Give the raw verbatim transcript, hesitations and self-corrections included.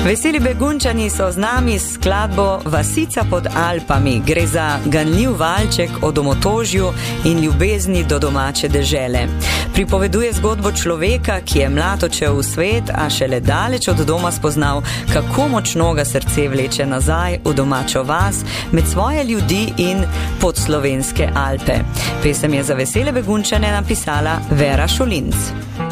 Veseli Begunjčani so z nami s skladbo Vasica pod Alpami. Gre za ganljiv valček o domotožju in ljubezni do domače dežele. Pripoveduje zgodbo človeka, ki je mlad odšel v svet, a šele daleč od doma spoznal, kako močno ga srce vleče nazaj v domačo vas, med svoje ljudi in pod slovenske Alpe. Pesem je za vesele Begunjčane napisala Vera Šolinc.